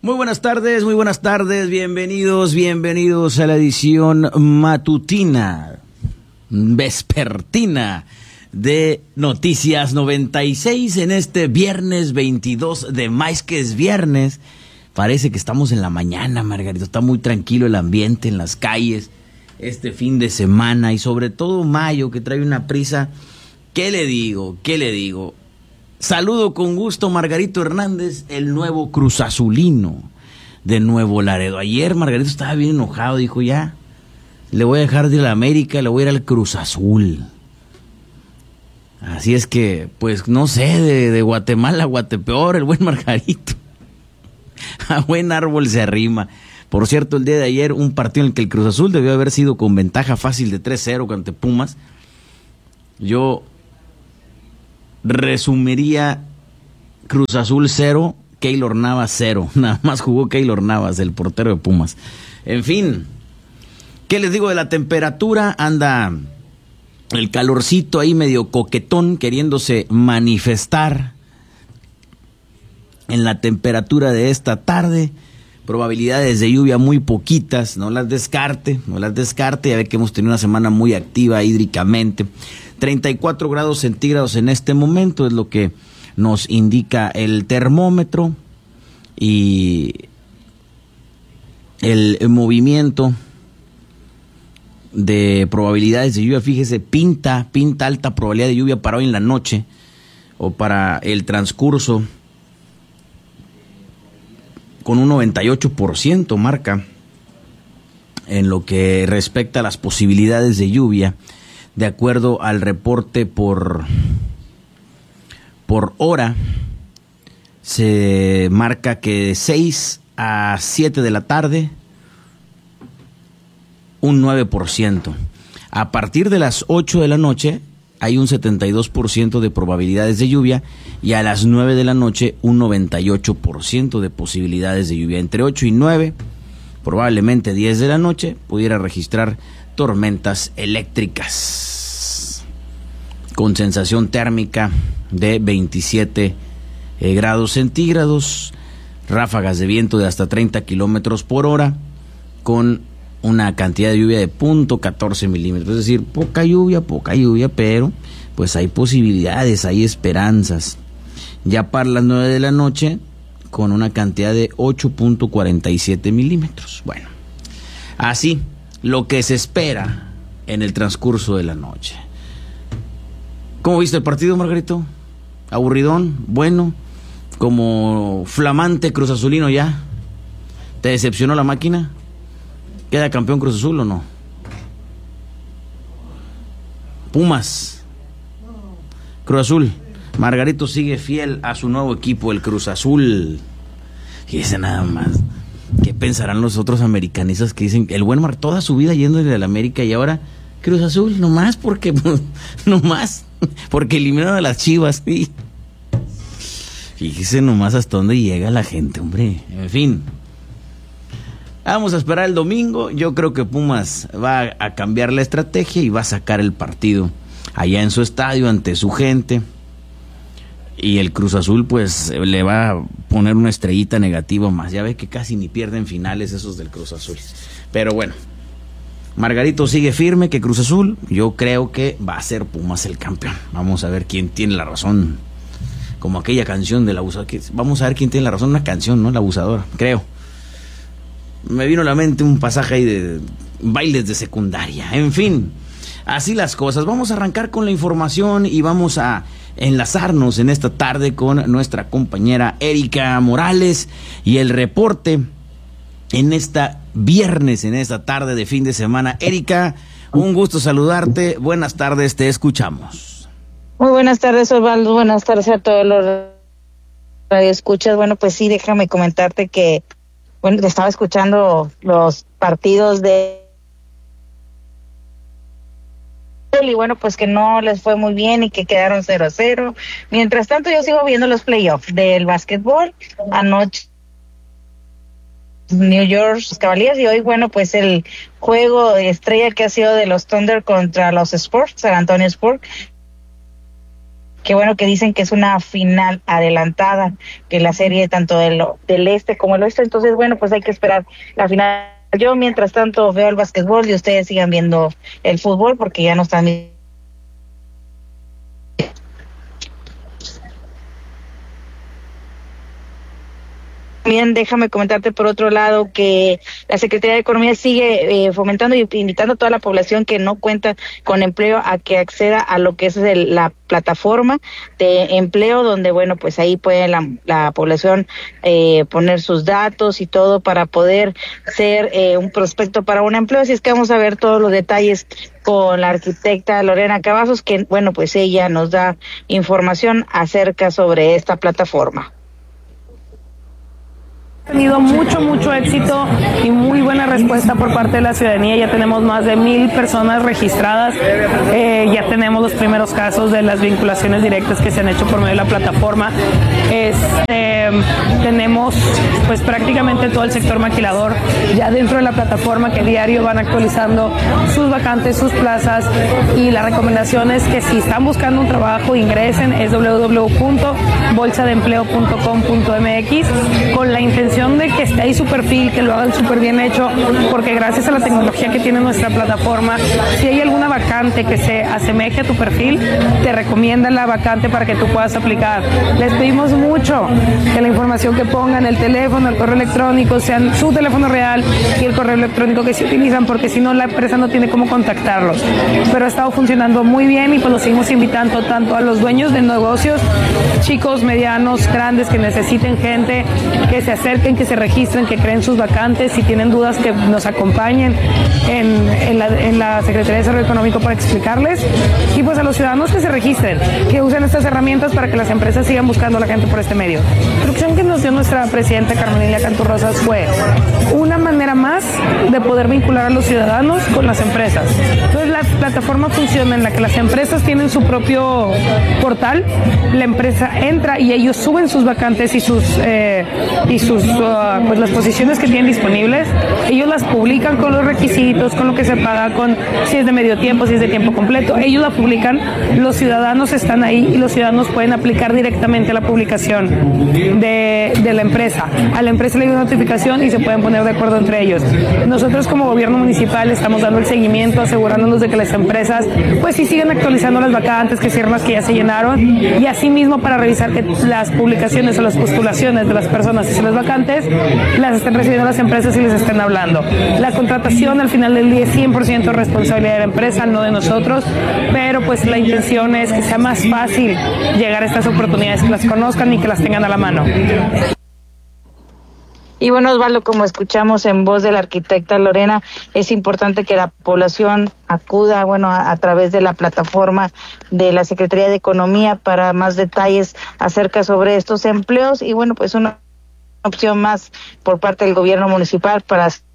Muy buenas tardes, bienvenidos a la edición matutina, vespertina de Noticias 96 en este viernes 22 de mayo, que es viernes. Parece que estamos en la mañana, Margarito, está muy tranquilo el ambiente en las calles este fin de semana y sobre todo mayo, que trae una prisa. ¿Qué le digo? Saludo con gusto, Margarito Hernández, el nuevo cruzazulino de Nuevo Laredo. Ayer Margarito estaba bien enojado, dijo ya, le voy a dejar de la América, le voy a ir al Cruz Azul. Así es que, pues no sé, de Guatemala a Guatepeor, el buen Margarito. A buen árbol se arrima. Por cierto, el día de ayer, un partido en el que el Cruz Azul debió haber sido con ventaja fácil de 3-0 ante Pumas. Yo resumiría Cruz Azul 0, Keylor Navas 0. Nada más jugó Keylor Navas, el portero de Pumas. En fin, ¿qué les digo de la temperatura? Anda el calorcito ahí medio coquetón, queriéndose manifestar en la temperatura de esta tarde. Probabilidades de lluvia muy poquitas, no las descarte, ya ve que hemos tenido una semana muy activa hídricamente. 34 grados centígrados en este momento es lo que nos indica el termómetro, y el movimiento de probabilidades de lluvia, fíjese, pinta alta probabilidad de lluvia para hoy en la noche o para el transcurso, con un 98% marca en lo que respecta a las posibilidades de lluvia, de acuerdo al reporte por hora. Se marca que de 6 a 7 de la tarde, un 9%. A partir de las 8 de la noche hay un 72% de probabilidades de lluvia, y a las 9 de la noche un 98% de posibilidades de lluvia. Entre 8 y 9, probablemente 10 de la noche, pudiera registrar tormentas eléctricas con sensación térmica de 27 grados centígrados, ráfagas de viento de hasta 30 kilómetros por hora, con una cantidad de lluvia de 0.14 milímetros, es decir, poca lluvia, pero pues hay posibilidades, hay esperanzas. Ya para las 9 de la noche, con una cantidad de 8.47 milímetros. Bueno, así lo que se espera en el transcurso de la noche. ¿Cómo viste el partido, Margarito? ¿Aburridón? ¿Bueno? ¿Como flamante Cruz Azulino ya? ¿Te decepcionó la máquina? ¿Queda campeón Cruz Azul o no? Pumas. Cruz Azul. Margarito sigue fiel a su nuevo equipo, el Cruz Azul. Fíjese nada más. ¿Qué pensarán los otros americanistas que dicen el buen Mar toda su vida yéndole al América y ahora Cruz Azul? Nomás porque eliminaron a las Chivas. Fíjese nomás hasta dónde llega la gente, hombre. En fin. Vamos a esperar el domingo. Yo creo que Pumas va a cambiar la estrategia y va a sacar el partido allá en su estadio ante su gente. Y el Cruz Azul pues le va a poner una estrellita negativa más. Ya ve que casi ni pierden finales esos del Cruz Azul. Pero bueno, Margarito sigue firme que Cruz Azul. Yo creo que va a ser Pumas el campeón. Vamos a ver quién tiene la razón. Como aquella canción del abusador. Vamos a ver quién tiene la razón. Una canción, ¿no? El abusador, creo. Me vino a la mente un pasaje ahí de bailes de secundaria. En fin, así las cosas. Vamos a arrancar con la información y vamos a enlazarnos en esta tarde con nuestra compañera Erika Morales y el reporte en esta viernes, en esta tarde de fin de semana. Erika, un gusto saludarte. Buenas tardes, te escuchamos. Muy buenas tardes, Osvaldo. Buenas tardes a todos los radioescuchas. Bueno, pues sí, déjame comentarte que te estaba escuchando los partidos y bueno, pues que no les fue muy bien y que quedaron 0-0. Mientras tanto, yo sigo viendo los playoffs del básquetbol. Anoche New York Cavaliers y hoy, bueno, pues el juego de estrella que ha sido de los Thunder contra los Spurs, San Antonio Spurs, que bueno, que dicen que es una final adelantada, que la serie tanto del este como el oeste, entonces bueno, pues hay que esperar la final. Yo mientras tanto veo el básquetbol y ustedes sigan viendo el fútbol porque ya no están. También déjame comentarte por otro lado que la Secretaría de Economía sigue fomentando y invitando a toda la población que no cuenta con empleo a que acceda a lo que es la plataforma de empleo, donde bueno, pues ahí puede la población poner sus datos y todo para poder ser un prospecto para un empleo. Así es que vamos a ver todos los detalles con la arquitecta Lorena Cavazos, que bueno, pues ella nos da información acerca sobre esta plataforma. Ha tenido mucho éxito y muy buena respuesta por parte de la ciudadanía. Ya tenemos más de 1,000 personas registradas, ya tenemos los primeros casos de las vinculaciones directas que se han hecho por medio de la plataforma. Tenemos pues prácticamente todo el sector maquilador ya dentro de la plataforma, que diario van actualizando sus vacantes, sus plazas, y la recomendación es que si están buscando un trabajo ingresen, es www.bolsadeempleo.com.mx, con la intención de que esté ahí su perfil, que lo hagan súper bien hecho, porque gracias a la tecnología que tiene nuestra plataforma, si hay alguna vacante que se asemeje a tu perfil, te recomienda la vacante para que tú puedas aplicar. Les pedimos mucho que la información que pongan, el teléfono, el correo electrónico, sean su teléfono real y el correo electrónico que se utilizan, porque si no la empresa no tiene cómo contactarlos. Pero ha estado funcionando muy bien y pues los seguimos invitando tanto a los dueños de negocios, chicos, medianos, grandes, que necesiten gente, que se acerquen, que se registren, que creen sus vacantes. Si tienen dudas, que nos acompañen en la Secretaría de Desarrollo Económico para explicarles, y pues a los ciudadanos que se registren, que usen estas herramientas para que las empresas sigan buscando a la gente por este medio. La instrucción que nos dio nuestra presidenta Carmelina Cantu Rosas fue una manera más de poder vincular a los ciudadanos con las empresas. Entonces la plataforma funciona en la que las empresas tienen su propio portal, la empresa entra y ellos suben sus vacantes y pues las posiciones que tienen disponibles, ellos las publican con los requisitos, con lo que se paga, con si es de medio tiempo, si es de tiempo completo, ellos la publican, los ciudadanos están ahí y los ciudadanos pueden aplicar directamente a la publicación de la empresa. A la empresa le llega una notificación y se pueden poner de acuerdo entre ellos. Nosotros como gobierno municipal estamos dando el seguimiento, asegurándonos de que las empresas pues sí siguen actualizando las vacantes, que cierran las que ya se llenaron, y asimismo para revisar que las publicaciones o las postulaciones de las personas y las vacantes las estén recibiendo las empresas y les estén hablando. La contratación al final del día es 100% responsabilidad de la empresa, no de nosotros, pero pues la intención es que sea más fácil llegar a estas oportunidades, que las conozcan y que las tengan a la mano. Y bueno, Osvaldo, como escuchamos en voz de la arquitecta Lorena, es importante que la población acuda, bueno, a través de la plataforma de la Secretaría de Economía para más detalles acerca sobre estos empleos, y bueno, pues una opción más por parte del gobierno municipal para